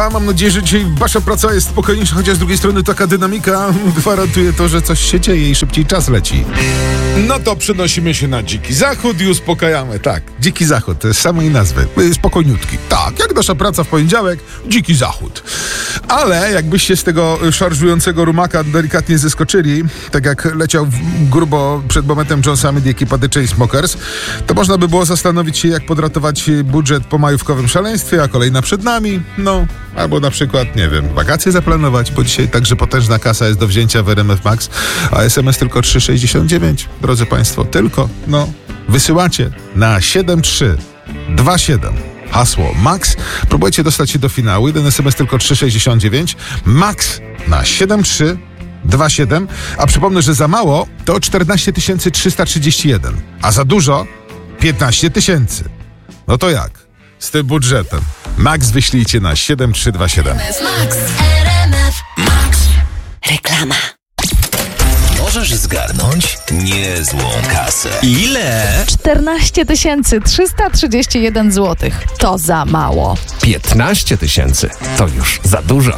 witam, mam nadzieję, że dzisiaj wasza praca jest spokojniejsza, chociaż z drugiej strony taka dynamika gwarantuje to, że coś się dzieje i szybciej czas leci. No to przenosimy się na Dziki Zachód i uspokajamy, tak. Dziki Zachód, to jest samej nazwy, spokojniutki. Tak, jak nasza praca w poniedziałek, Dziki Zachód. Ale jakbyście z tego szarżującego rumaka delikatnie zeskoczyli, tak jak leciał grubo przed momentem John Summit i ekipa The Chainsmokers, to można by było zastanowić się, jak podratować budżet po majówkowym szaleństwie, a kolejna przed nami, no, albo na przykład, nie wiem, wakacje zaplanować, bo dzisiaj także potężna kasa jest do wzięcia w RMF Max, a SMS tylko 3,69, drodzy Państwo, tylko, no, wysyłacie na 7327 hasło MAX, próbujcie dostać się do finału, jeden SMS tylko 3,69, MAX na 7327, a przypomnę, że za mało to 14 331, a za dużo 15 000. No to jak? Z tym budżetem. Max wyślijcie na 7327. Max. Max. Reklama. Możesz zgarnąć niezłą kasę. Ile? 14 331 zł. To za mało. 15 000. To już za dużo.